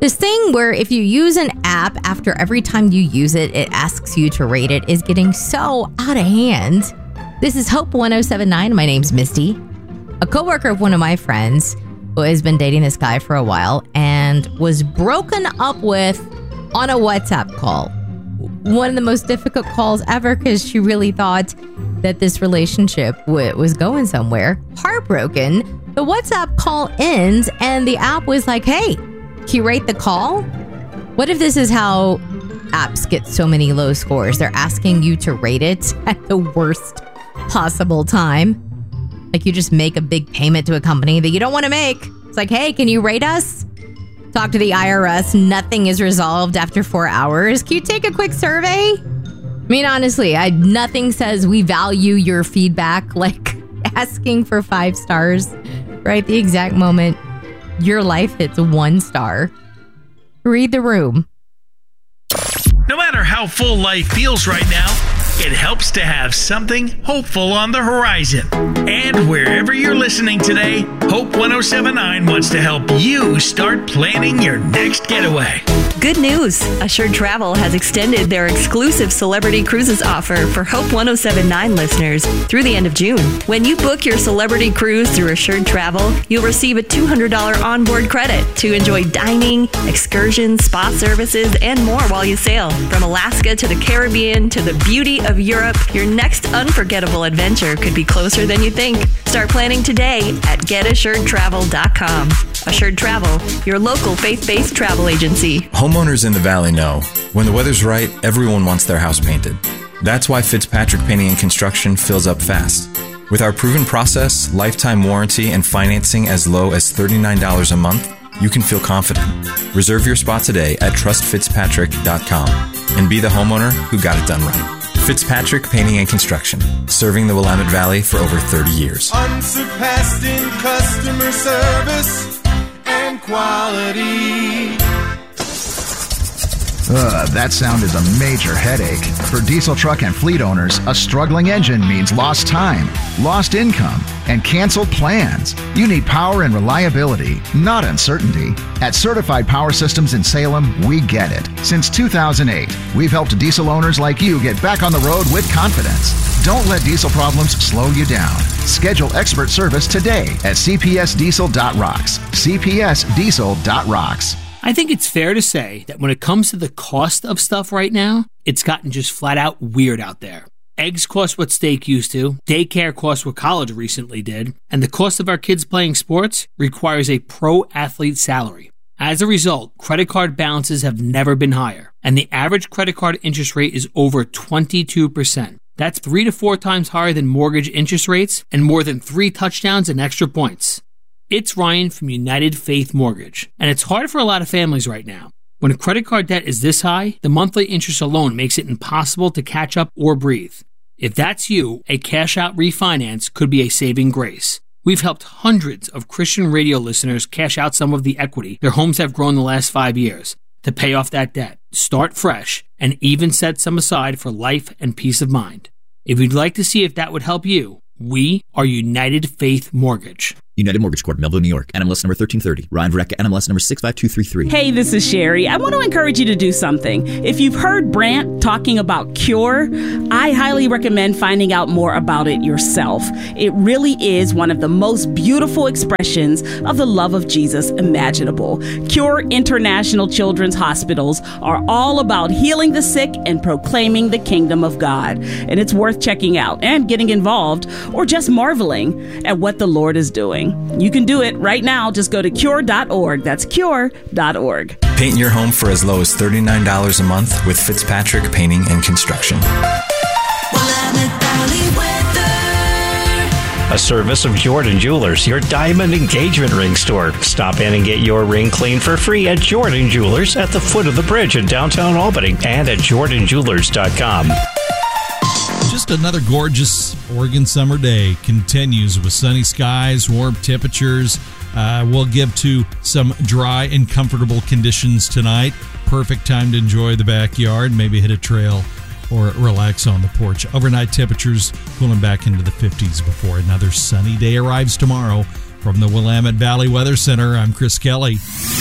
This thing where if you use an app, after every time you use it, it asks you to rate it is getting so out of hand. This is Hope 1079. My name's Misty. A coworker of one of my friends who has been dating this guy for a while and was broken up with on a WhatsApp call. One of the most difficult calls ever because she really thought that this relationship was going somewhere. Heartbroken, the WhatsApp call ends and the app was like, hey, can you rate the call? What if this is how apps get so many low scores? They're asking you to rate it at the worst possible time. Like you just make a big payment to a company that you don't want to make. It's like, hey, can you rate us? Talk to the IRS. Nothing is resolved after 4 hours. Can you take a quick survey? I mean, honestly, nothing says we value your feedback like asking for 5 stars, right? The exact moment your life hits 1 star. Read the room. No matter how full life feels right now, it helps to have something hopeful on the horizon. And wherever you're listening today, Hope 1079 wants to help you start planning your next getaway. Good news! Assured Travel has extended their exclusive Celebrity Cruises offer for Hope 1079 listeners through the end of June. When you book your Celebrity Cruise through Assured Travel, you'll receive a $200 onboard credit to enjoy dining, excursions, spa services, and more while you sail. From Alaska to the Caribbean to the beauty of Europe, your next unforgettable adventure could be closer than you think. Start planning today at getassuredtravel.com. Assured Travel, your local faith-based travel agency. Homeowners in the Valley know when the weather's right, everyone wants their house painted. That's why Fitzpatrick Painting and Construction fills up fast. With our proven process, lifetime warranty, and financing as low as $39 a month, you can feel confident. Reserve your spot today at trustfitzpatrick.com and be the homeowner who got it done right. Fitzpatrick Painting and Construction, serving the Willamette Valley for over 30 years. Unsurpassed in customer service and quality. That sound is a major headache. For diesel truck and fleet owners, a struggling engine means lost time, lost income, and canceled plans. You need power and reliability, not uncertainty. At Certified Power Systems in Salem, we get it. Since 2008, we've helped diesel owners like you get back on the road with confidence. Don't let diesel problems slow you down. Schedule expert service today at cpsdiesel.rocks. cpsdiesel.rocks. I think it's fair to say that when it comes to the cost of stuff right now, it's gotten just flat out weird out there. Eggs cost what steak used to, daycare costs what college recently did, and the cost of our kids playing sports requires a pro athlete salary. As a result, credit card balances have never been higher, and the average credit card interest rate is over 22%. That's 3 to 4 times higher than mortgage interest rates and more than 3 touchdowns and extra points. It's Ryan from United Faith Mortgage, and it's hard for a lot of families right now. When credit card debt is this high, the monthly interest alone makes it impossible to catch up or breathe. If that's you, a cash-out refinance could be a saving grace. We've helped hundreds of Christian radio listeners cash out some of the equity their homes have grown the last 5 years to pay off that debt, start fresh, and even set some aside for life and peace of mind. If you'd like to see if that would help you, we are United Faith Mortgage. United Mortgage Corp, Melville, New York. NMLS number 1330. Ryan Verrecka, NMLS number 65233. Hey, this is Sherry. I want to encourage you to do something. If you've heard Brant talking about Cure, I highly recommend finding out more about it yourself. It really is one of the most beautiful expressions of the love of Jesus imaginable. Cure International Children's Hospitals are all about healing the sick and proclaiming the kingdom of God. And it's worth checking out and getting involved or just marveling at what the Lord is doing. You can do it right now. Just go to cure.org. That's cure.org. Paint your home for as low as $39 a month with Fitzpatrick Painting and Construction. A service of Jordan Jewelers, your diamond engagement ring store. Stop in and get your ring cleaned for free at Jordan Jewelers at the foot of the bridge in downtown Albany and at jordanjewelers.com. Just another gorgeous Oregon summer day continues with sunny skies, warm temperatures. We'll give to some dry and comfortable conditions tonight. Perfect time to enjoy the backyard, maybe hit a trail or relax on the porch. Overnight temperatures cooling back into the 50s before another sunny day arrives tomorrow. From the Willamette Valley Weather Center, I'm Chris Kelly.